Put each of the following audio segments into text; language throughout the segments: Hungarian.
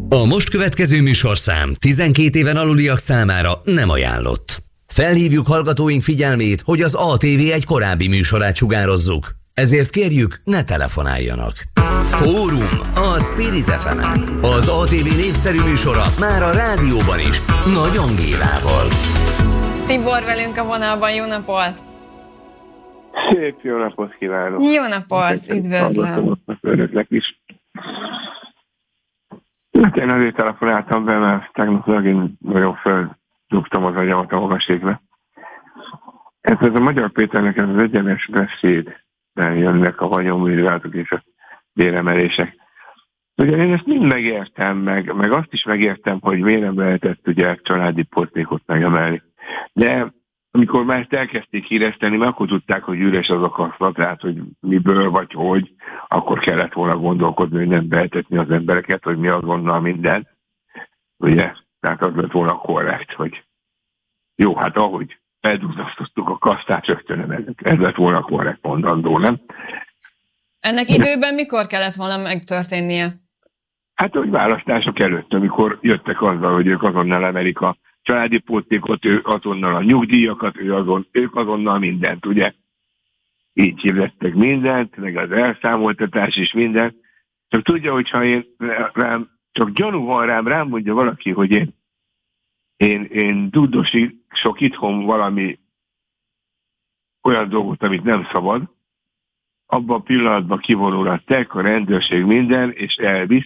A most következő műsorszám 12 éven aluliak számára nem ajánlott. Felhívjuk hallgatóink figyelmét, hogy az ATV egy korábbi műsorát sugározzuk. Ezért kérjük, ne telefonáljanak. Fórum a Spirit FM-en. Az ATV népszerű műsora már a rádióban is. Nagy Angélával. Tibor velünk a vonalban, jó napot! Szép jó napot kívánok! Jó napot, üdvözlöm! Önöknek is. Hát én azért telefonáltam be, mert tegnap megint nagyon feldugtam az agyamat a magaségbe. Ez a Magyar Péternek ez az egyenes beszédben jönnek a vagyonvizsgálatok és a béremelések. Ugye én ezt mind megértem, meg azt is megértem, hogy miért nem lehetett ugye családi portékot megemelni. De amikor már ezt elkezdték híreszteni, mert akkor tudták, hogy üres az a kaszla, tehát hogy miből vagy hogy, akkor kellett volna gondolkodni, hogy nem behetetni az embereket, hogy mi azonnal minden. Ugye? Tehát az lett volna korrekt, hogy jó, hát ahogy feldúzasztottuk a kasztát, rögtön ez lett volna korrekt mondandó, nem? Ennek időben mikor kellett volna megtörténnie? Hát, hogy választások előtt, amikor jöttek azzal, hogy ők azonnal emelik a családi pótlékot, ők azonnal a nyugdíjakat, ők azonnal mindent, ugye? Így hirdettek mindent, meg az elszámoltatás is mindent. Csak tudja, hogyha csak gyanú van rám mondja valaki, hogy én dudosok itthon valami olyan dolgot, amit nem szabad, abban a pillanatban kivonul a tek, a rendőrség minden, és elvisz,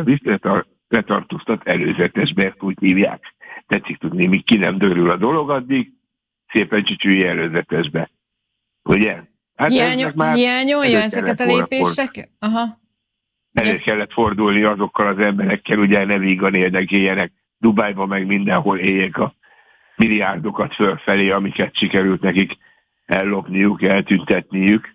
letartóztat előzetesbe, ezt úgy hívják. Tetszik tudni, míg ki nem dörül a dolog, addig szépen csücsülj előzetesbe. Ugye? Hát hiányolja ezeket a lépések? Aha. Elég kellett fordulni azokkal az emberekkel, ugye ne vígan élnek Dubájban, meg mindenhol éljek a milliárdokat fölfelé, amiket sikerült nekik ellopniuk, eltüntetniük.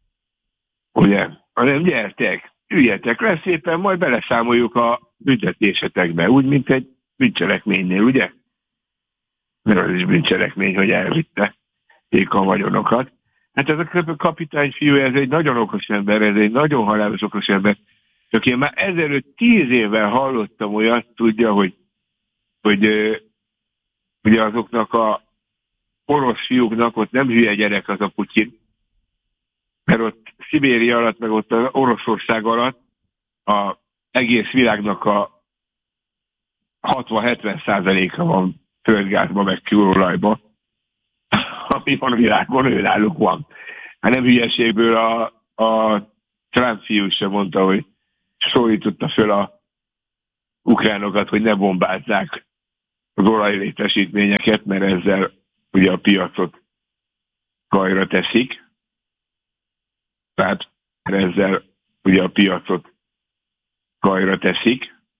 Ugye? Hanem gyertek, üljetek le szépen, majd beleszámoljuk a büntetésetekbe, úgy, mint egy bűncselekménynél, ugye? Mert az is bűncselekmény, hogy elvitték a vagyonokat. Hát ez a kapitány fiú, ez egy nagyon okos ember, ez egy nagyon halálos okos ember. Csak én már ezelőtt 10 évvel hallottam olyat, tudja, hogy ugye azoknak a orosz fiúknak ott nem hülye gyerek az a Putyin, mert ott Szibéria alatt, meg ott az Oroszország alatt az egész világnak a 60-70%-a van földgázba, meg kőolajba, ami van a világon, ő náluk van. Hát nem hülyeségből a Trump fiú sem mondta, hogy szólította föl a ukránokat, hogy ne bombázzák az olajlétesítményeket, mert ezzel ugye a piacot kajra teszik. Tehát ezzel ugye a piacot kajra teszik.